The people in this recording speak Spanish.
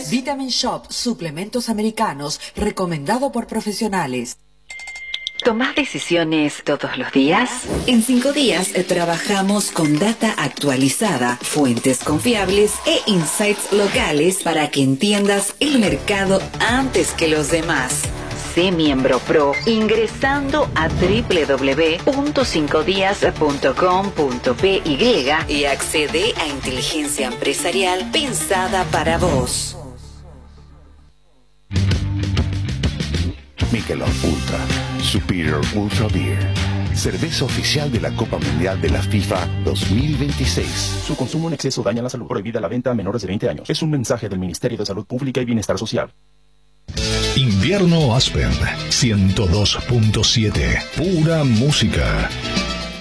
Vitamin Shop, suplementos americanos, recomendado por profesionales. ¿Tomás decisiones todos los días? En 5 días trabajamos con data actualizada, fuentes confiables e insights locales para que entiendas el mercado antes que los demás. Sé miembro pro ingresando a www.5dias.com.py y accede a inteligencia empresarial pensada para vos. Michelob Ultra, Superior Ultra Beer, cerveza oficial de la Copa Mundial de la FIFA 2026. Su consumo en exceso daña la salud. Prohibida la venta a menores de 20 años. Es un mensaje del Ministerio de Salud Pública y Bienestar Social. Invierno Aspen 102.7. Pura música.